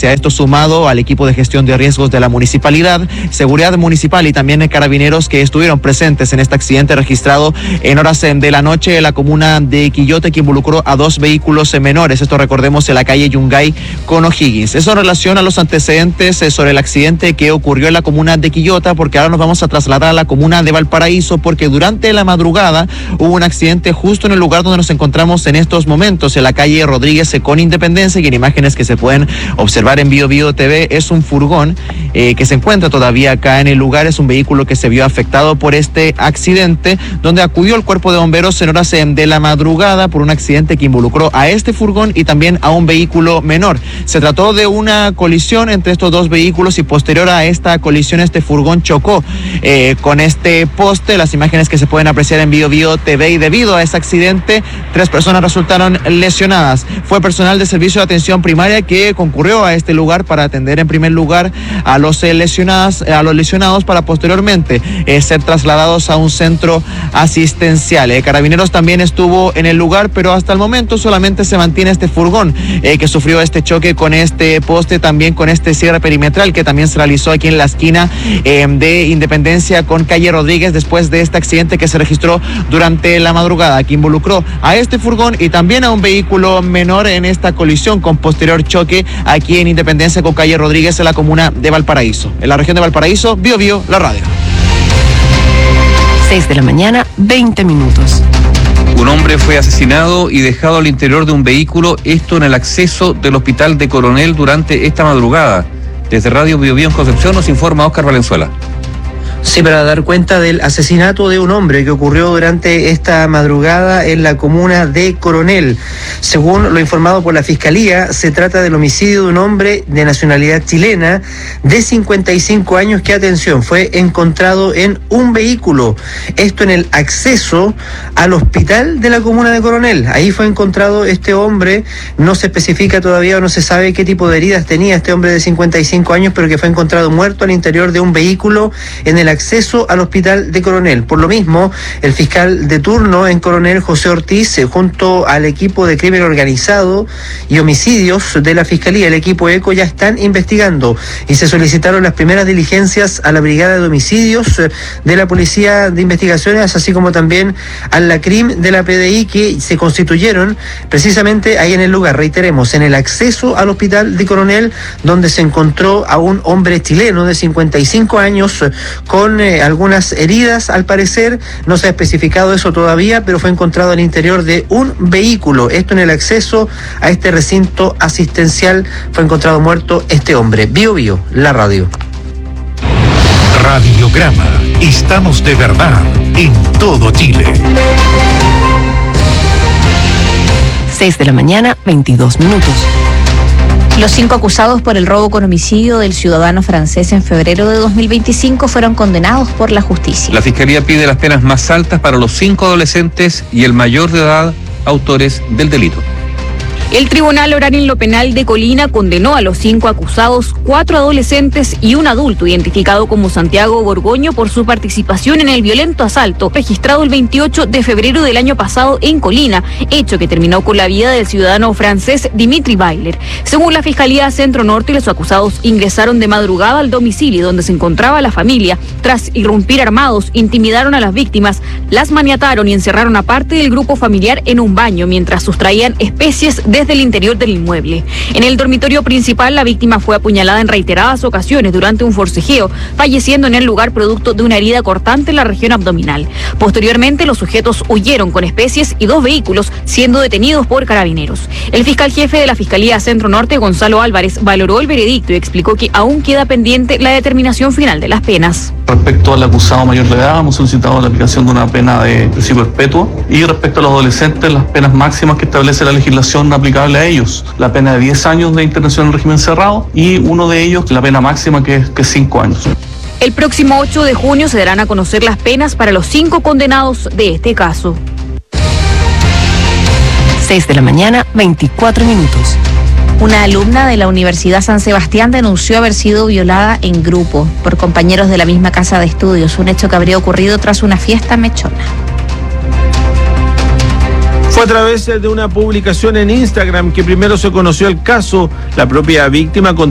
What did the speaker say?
emergencia. Esto sumado al equipo de gestión de riesgos de la municipalidad, seguridad municipal y también carabineros que estuvieron presentes en este accidente registrado en horas de la noche en la comuna de Quillote, que involucró a 2 vehículos menores. Esto recordemos en la calle Yungay con O'Higgins. Eso en relación a los antecedentes sobre el accidente que ocurrió en la comuna de Quillota, porque ahora nos vamos a trasladar a la comuna de Valparaíso, porque durante la madrugada hubo un accidente justo en el lugar donde nos encontramos en estos momentos, en la calle Rodríguez con Independencia, y en imágenes que se pueden observar en Bio TV es un furgón que se encuentra todavía acá en el lugar. Es un vehículo que se vio afectado por este accidente, donde acudió el cuerpo de bomberos en horas de la madrugada por un accidente que involucró a este furgón y también a un vehículo menor. Se trató de una colisión entre estos 2 vehículos y posterior a esta colisión este furgón chocó con este poste. Las imágenes que se pueden apreciar en Bio TV, y debido a ese accidente 3 personas resultaron lesionadas. Fue personal de servicio de atención primaria que concurrió a este lugar para atender en primer lugar a los lesionados para posteriormente ser trasladados a un centro asistencial. Carabineros también estuvo en el lugar, pero hasta el momento solamente se mantiene este furgón que sufrió este choque con este poste, también con este cierre perimetral que también se realizó aquí en la esquina de Independencia con calle Rodríguez, después de este accidente que se registró durante la madrugada, que involucró a este furgón y también a un vehículo menor en esta colisión con posterior choque aquí en Independencia con calle Rodríguez en la comuna de Valparaíso. En la región de Valparaíso, Bio, la radio. 6 de la mañana, 20 minutos. Un hombre fue asesinado y dejado al interior de un vehículo, esto en el acceso del hospital de Coronel durante esta madrugada. Desde Radio Bio en Concepción nos informa Óscar Valenzuela. Sí, para dar cuenta del asesinato de un hombre que ocurrió durante esta madrugada en la comuna de Coronel. Según lo informado por la Fiscalía, se trata del homicidio de un hombre de nacionalidad chilena de 55 años que, atención, fue encontrado en un vehículo. Esto en el acceso al hospital de la comuna de Coronel. Ahí fue encontrado este hombre. No se especifica todavía o no se sabe qué tipo de heridas tenía este hombre de 55 años, pero que fue encontrado muerto al interior de un vehículo en el acceso al hospital de Coronel. Por lo mismo, el fiscal de turno en Coronel, José Ortiz, junto al equipo de crimen organizado y homicidios de la Fiscalía, el equipo ECO, ya están investigando y se solicitaron las primeras diligencias a la Brigada de Homicidios de la Policía de Investigaciones, así como también a la CRIM de la PDI, que se constituyeron precisamente ahí en el lugar, reiteremos, en el acceso al hospital de Coronel, donde se encontró a un hombre chileno de 55 años con algunas heridas, al parecer. No se ha especificado eso todavía, pero fue encontrado al interior de un vehículo. Esto en el acceso a este recinto asistencial. Fue encontrado muerto este hombre. Bio, la radio. Radiograma. Estamos de verdad en todo Chile. 6 de la mañana, 22 minutos. Los 5 acusados por el robo con homicidio del ciudadano francés en febrero de 2025 fueron condenados por la justicia. La Fiscalía pide las penas más altas para los 5 adolescentes y el mayor de edad autores del delito. El Tribunal Oral en lo Penal de Colina condenó a los 5 acusados, 4 adolescentes y un adulto identificado como Santiago Borgoño por su participación en el violento asalto registrado el 28 de febrero del año pasado en Colina, hecho que terminó con la vida del ciudadano francés Dimitri Bailer. Según la Fiscalía Centro Norte, los acusados ingresaron de madrugada al domicilio donde se encontraba la familia. Tras irrumpir armados, intimidaron a las víctimas, las maniataron y encerraron a parte del grupo familiar en un baño mientras sustraían especies desde el interior del inmueble. En el dormitorio principal, la víctima fue apuñalada en reiteradas ocasiones durante un forcejeo, falleciendo en el lugar producto de una herida cortante en la región abdominal. Posteriormente, los sujetos huyeron con especies y 2 vehículos, siendo detenidos por carabineros. El fiscal jefe de la Fiscalía Centro Norte, Gonzalo Álvarez, valoró el veredicto y explicó que aún queda pendiente la determinación final de las penas. Respecto al acusado mayor de edad, hemos solicitado la aplicación de una pena de prisión perpetua, y respecto a los adolescentes, las penas máximas que establece la legislación aplicable a ellos, la pena de 10 años de internación en régimen cerrado, y uno de ellos la pena máxima que es 5 años. El próximo 8 de junio se darán a conocer las penas para los 5 condenados de este caso. 6 de la mañana, 24 minutos. Una alumna de la Universidad San Sebastián denunció haber sido violada en grupo por compañeros de la misma casa de estudios, un hecho que habría ocurrido tras una fiesta mechona. Fue a través de una publicación en Instagram que primero se conoció el caso. La propia víctima